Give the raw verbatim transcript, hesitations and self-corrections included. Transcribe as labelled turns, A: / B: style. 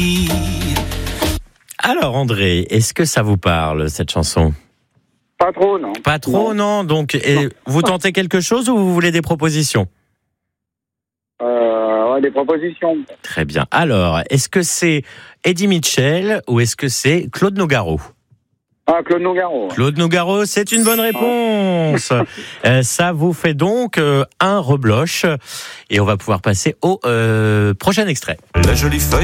A: Alors André, est-ce que ça vous parle cette chanson ?
B: Pas trop, non.
A: Pas trop, non. non donc, et non. Vous tentez quelque chose ou vous voulez des propositions ?
B: euh, ouais, Des propositions.
A: Très bien. Alors, est-ce que c'est Eddie Mitchell ou est-ce que c'est Claude Nougaro ?
B: Ah, Claude Nougaro.
A: Claude Nougaro, c'est une bonne réponse. euh, ça vous fait donc euh, un rebloche et on va pouvoir passer au euh, prochain extrait.
C: La jolie feuille.